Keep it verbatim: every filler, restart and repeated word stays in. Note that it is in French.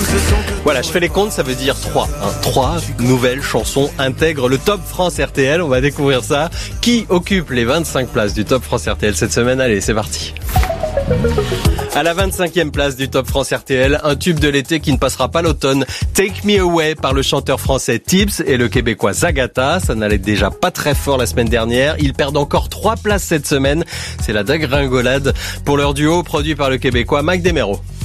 Voilà, je fais les comptes, ça veut dire trois. Hein. Trois nouvelles chansons intègrent le Top France R T L. On va découvrir ça. Qui occupe les vingt-cinq places du Top France R T L cette semaine? Allez, c'est parti. À la vingt-cinquième place du Top France R T L, un tube de l'été qui ne passera pas l'automne. Take Me Away par le chanteur français Tibbs et le québécois Zagata. Ça n'allait déjà pas très fort la semaine dernière. Ils perdent encore trois places cette semaine. C'est la dégringolade pour leur duo produit par le québécois Mike Desmero.